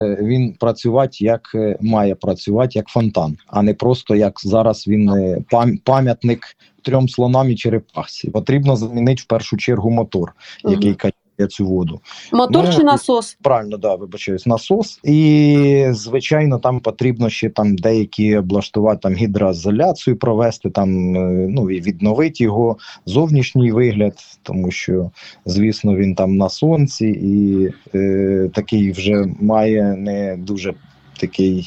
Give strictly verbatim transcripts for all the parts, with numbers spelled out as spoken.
він працювати як має працювати, як фонтан, а не просто як зараз він пам'ятник трьом слонам і черепахі. Потрібно замінити в першу чергу мотор, який качає цю воду. Мотор ну, чи насос? Правильно, да, вибачаюсь, насос. І, звичайно, там потрібно ще там деякі облаштувати, там гідроізоляцію провести, там, ну, і відновити його зовнішній вигляд, тому що, звісно, він там на сонці і е, такий вже має не дуже такий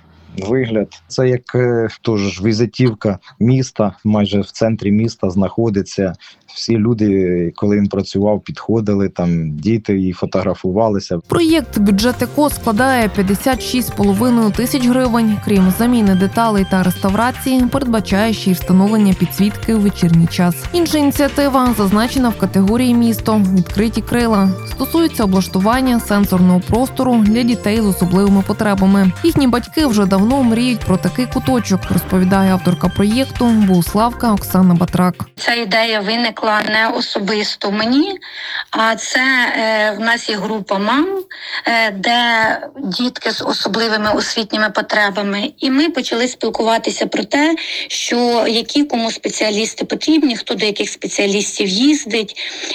вигляд. Це як е, теж візитівка міста, майже в центрі міста знаходиться. Всі люди, коли він працював, підходили, там діти і фотографувалися. Проєкт «Бюджет Еко» складає п'ятдесят шість з половиною тисяч гривень. Крім заміни деталей та реставрації, передбачає ще й встановлення підсвітки у вечірній час. Інша ініціатива зазначена в категорії «Місто» – «Відкриті крила». Стосується облаштування сенсорного простору для дітей з особливими потребами. Їхні батьки вже давно мріють про такий куточок, розповідає авторка проєкту Богуславка Оксана Батрак. Ця ідея виникла не особисто мені, а це е, в нас є група мам, е, де дітки з особливими освітніми потребами. І ми почали спілкуватися про те, що які кому спеціалісти потрібні, хто до яких спеціалістів їздить.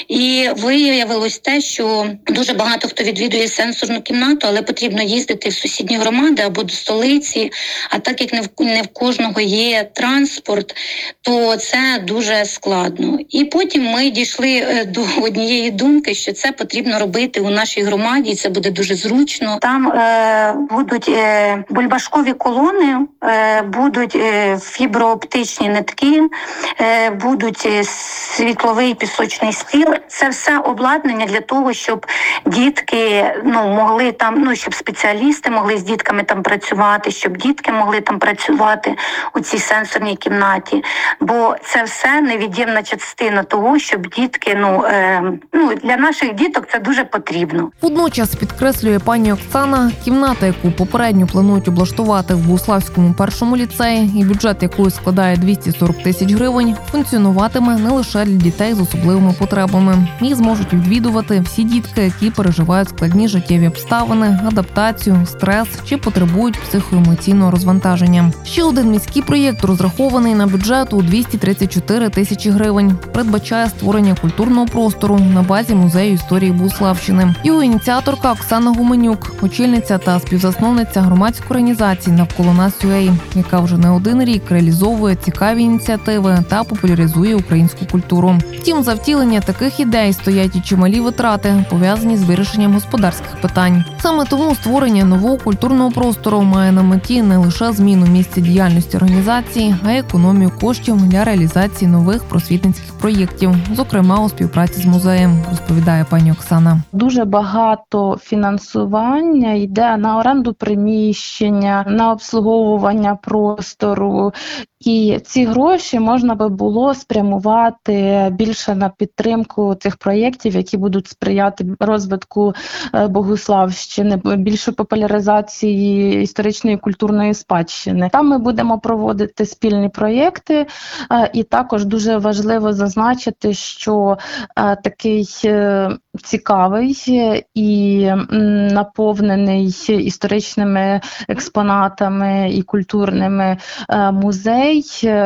І виявилось те, що дуже багато хто відвідує сенсорну кімнату, але потрібно їздити в сусідні громади або до столиці. А так як не в, не в кожного є транспорт, то це дуже складно. І потім ми дійшли до однієї думки, що це потрібно робити у нашій громаді, і це буде дуже зручно. Там е, будуть е, бульбашкові колони, е, будуть е, фіброоптичні нитки, е, будуть е, світловий пісочний стіл. Це все обладнання для того, щоб дітки ну, могли там, ну, щоб спеціалісти могли з дітками там працювати, щоб дітки могли там працювати у цій сенсорній кімнаті. Бо це все невід'ємна частина того, щоб дітки, ну, е, ну, для наших діток це дуже потрібно. Водночас, підкреслює пані Оксана, кімната, яку попередньо планують облаштувати в Богуславському першому ліцеї і бюджет якої складає двісті сорок тисяч гривень, функціонуватиме не лише для дітей з особливими потребами. Їх зможуть відвідувати всі дітки, які переживають складні життєві обставини, адаптацію, стрес чи потребують психоемоційного розвантаження. Ще один міський проєкт, розрахований на бюджет у двісті тридцять чотири тисячі гривень, передбачає створення культурного простору на базі музею історії Богуславщини. Його ініціаторка Оксана Гуменюк, очільниця та співзасновниця громадської організації «Навколо нас ю ей», яка вже не один рік реалізовує цікаві ініціативи та популяризує українську культуру. Втім, за втілення таких ідей стоять і чималі витрати, пов'язані з вирішенням господарських питань. Саме тому створення нового культурного простору має на меті не лише зміну місця діяльності організації, а й економію коштів для реалізації нових просвітницьких проєктів, зокрема у співпраці з музеєм, розповідає пані Оксана. Дуже багато фінансування йде на оренду приміщення, на обслуговування простору. І ці гроші можна би було спрямувати більше на підтримку цих проєктів, які будуть сприяти розвитку Богуславщини, більше популяризації історичної і культурної спадщини. Там ми будемо проводити спільні проєкти, і також дуже важливо зазначити, що такий цікавий і наповнений історичними експонатами і культурними музей.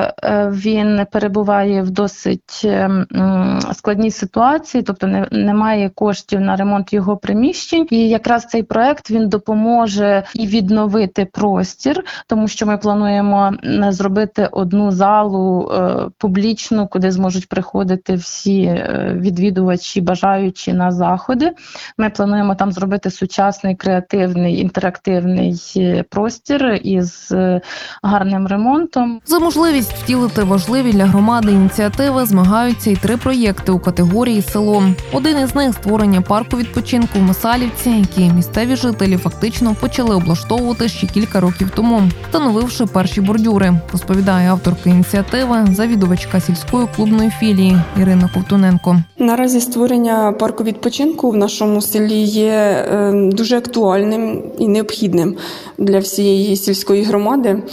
Він перебуває в досить складній ситуації, тобто не, немає коштів на ремонт його приміщень. І якраз цей проект він допоможе і відновити простір, тому що ми плануємо зробити одну залу публічну, куди зможуть приходити всі відвідувачі, бажаючі на заходи. Ми плануємо там зробити сучасний, креативний, інтерактивний простір із гарним ремонтом. За можливість втілити важливі для громади ініціативи змагаються й три проєкти у категорії «Село». Один із них – створення парку відпочинку в Мисалівці, який місцеві жителі фактично почали облаштовувати ще кілька років тому, встановивши перші бордюри, розповідає авторка ініціативи, завідувачка сільської клубної філії Ірина Ковтуненко. Наразі створення парку відпочинку в нашому селі є дуже актуальним і необхідним для всієї сільської громади.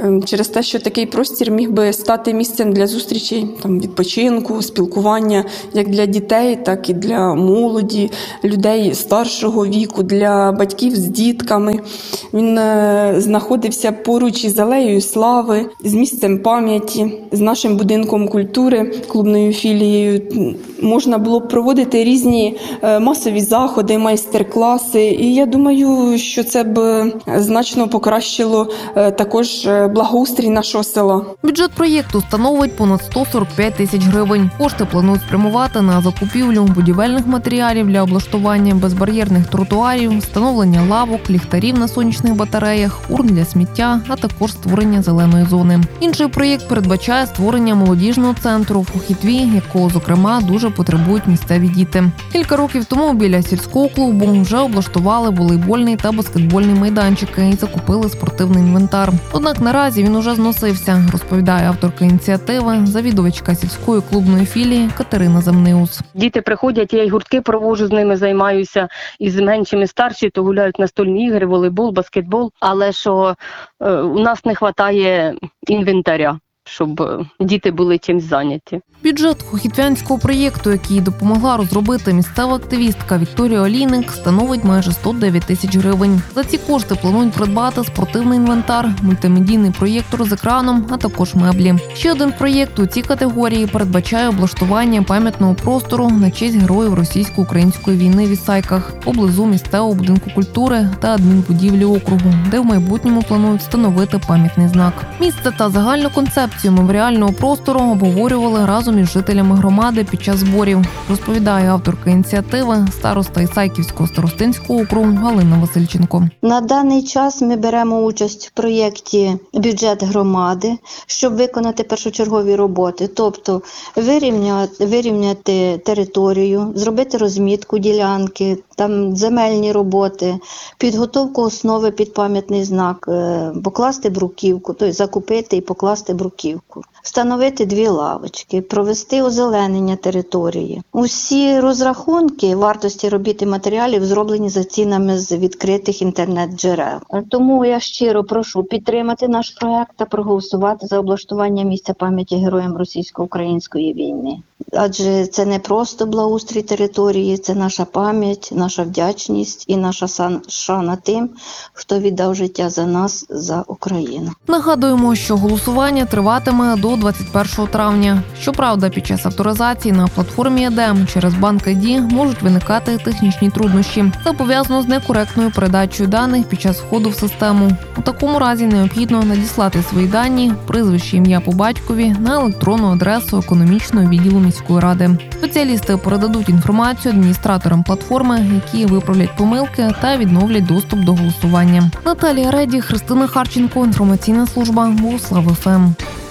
через те, що такий простір міг би стати місцем для зустрічей, там, відпочинку, спілкування як для дітей, так і для молоді, людей старшого віку, для батьків з дітками. Він знаходився поруч із Алеєю Слави, з місцем пам'яті, з нашим будинком культури, клубною філією. Можна було б проводити різні масові заходи, майстер-класи. І я думаю, що це б значно покращило також благоустрій нашого села. Бюджет проєкту становить понад сто сорок п'ять тисяч гривень. Кошти планують спрямувати на закупівлю будівельних матеріалів для облаштування безбар'єрних тротуарів, встановлення лавок, ліхтарів на сонячних батареях, урн для сміття, а також створення зеленої зони. Інший проєкт передбачає створення молодіжного центру в Хохітві, якого, зокрема, дуже потребують місцеві діти. Кілька років тому біля сільського клубу вже облаштували волейбольний та баскетбольний майданчики і закупили спортивний інвентар. Однак наразі він уже зносився, розповідає авторка ініціативи, завідувачка сільської клубної філії Катерина Замниус. Діти приходять, я й гуртки проводжу з ними, займаюся, і з меншими старші, то гуляють настольні ігри, волейбол, баскетбол, але що е, у нас не вистачає інвентаря, щоб діти були чимось зайняті. Бюджет хохітвянського проєкту, який допомогла розробити місцева активістка Вікторія Олійник, становить майже сто дев'ять тисяч гривень. За ці кошти планують придбати спортивний інвентар, мультимедійний проєктор з екраном, а також меблі. Ще один проєкт у цій категорії передбачає облаштування пам'ятного простору на честь героїв російсько-української війни в Ісайках, поблизу місцевого будинку культури та адмінбудівлі округу, де в майбутньому планують встановити пам'ятний знак. Місце та загальну концепцію меморіального простору обговорювали разом із жителями громади під час зборів, розповідає авторка ініціативи, староста Ісайківського старостинського округу Галина Васильченко. На даний час ми беремо участь в проєкті «Бюджет громади», щоб виконати першочергові роботи, тобто вирівняти, вирівняти територію, зробити розмітку ділянки, там земельні роботи, підготовку основи під пам'ятний знак, покласти бруківку, тобто закупити і покласти бруківку, встановити дві лавочки, провести озеленення території. Усі розрахунки вартості робіт і матеріалів зроблені за цінами з відкритих інтернет-джерел. Тому я щиро прошу підтримати наш проект та проголосувати за облаштування місця пам'яті героям російсько-української війни. Адже це не просто благоустрій території, це наша пам'ять, наша вдячність і наша шана тим, хто віддав життя за нас, за Україну. Нагадуємо, що голосування триватиме до двадцять першого травня. Щоправда, під час авторизації на платформі ЕДЕМ через банк ай ді можуть виникати технічні труднощі. Це пов'язано з некоректною передачею даних під час входу в систему. У такому разі необхідно надіслати свої дані, прізвище, ім'я по батькові на електронну адресу економічного відділу міської ради. Спеціалісти передадуть інформацію адміністраторам платформи, які виправлять помилки та відновлять доступ до голосування. Наталія Реді, Христина Харченко, інформаційна служба Богуслав еф ем.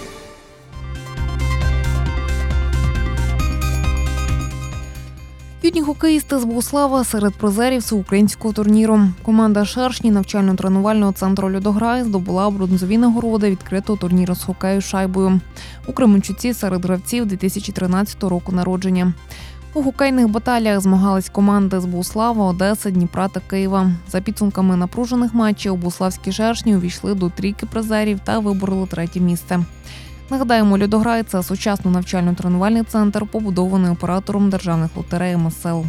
Юні хокеїсти з Богуслава серед призерів всеукраїнського турніру. Команда «Шершні» навчально-тренувального центру «Льодограй» здобула бронзові нагороди відкритого турніру з хокею шайбою у Кременчуці серед гравців дві тисячі тринадцятого року народження. У хокейних баталіях змагались команди з Богуслава, Одеси, Дніпра та Києва. За підсумками напружених матчів богуславські «Шершні» увійшли до трійки призерів та вибороли третє місце. Нагадаємо, «Льодограй» – це сучасний навчально-тренувальний центр, побудований оператором державних лотерей ем ес ел.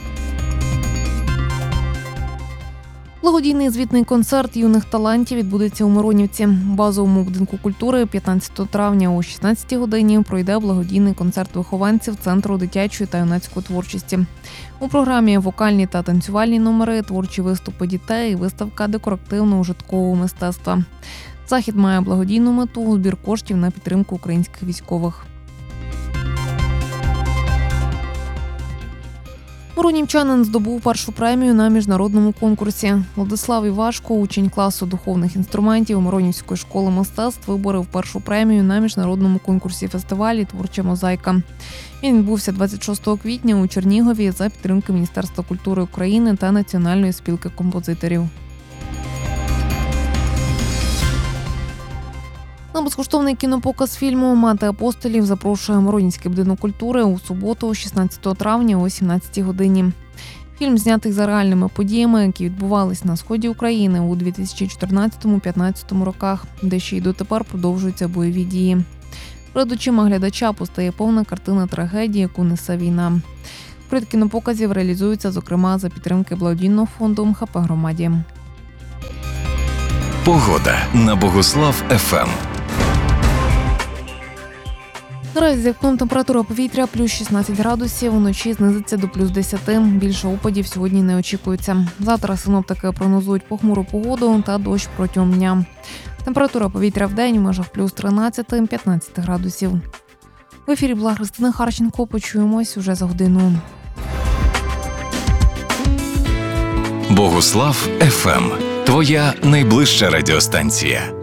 Благодійний звітний концерт юних талантів відбудеться у Миронівці. В базовому будинку культури п'ятнадцятого травня о шістнадцятій годині пройде благодійний концерт вихованців Центру дитячої та юнацької творчості. У програмі вокальні та танцювальні номери, творчі виступи дітей і виставка декоративно-ужиткового мистецтва. Захід має благодійну мету – збір коштів на підтримку українських військових. Миронівчанин здобув першу премію на міжнародному конкурсі. Владислав Івашко, учень класу духовних інструментів Миронівської школи мистецтв, виборов першу премію на міжнародному конкурсі фестивалі «Творча мозаїка». Він відбувся двадцять шостого квітня у Чернігові за підтримки Міністерства культури України та Національної спілки композиторів. На безкоштовний кінопоказ фільму «Мати апостолів» запрошує Миронівський будинок культури у суботу, шістнадцятого травня о сімнадцятій годині. Фільм знятий за реальними подіями, які відбувались на сході України у дві тисячі чотирнадцятому-п'ятнадцятому роках, де ще й дотепер продовжуються бойові дії. Перед очима глядача постає повна картина трагедії, яку несе війна. Проєкт кінопоказів реалізується, зокрема, за підтримки благодійного фонду ХП «Громаді». Погода на Богуслав еф ем. Наразі за вікном температура повітря плюс шістнадцять градусів, вночі знизиться до плюс десять. Більше опадів сьогодні не очікується. Завтра синоптики прогнозують похмуру погоду та дощ протягом дня. Температура повітря в день в межах плюс тринадцять-п'ятнадцять градусів. В ефірі була Христина Харченко. Почуємось уже за годину. Богуслав еф ем. Твоя найближча радіостанція.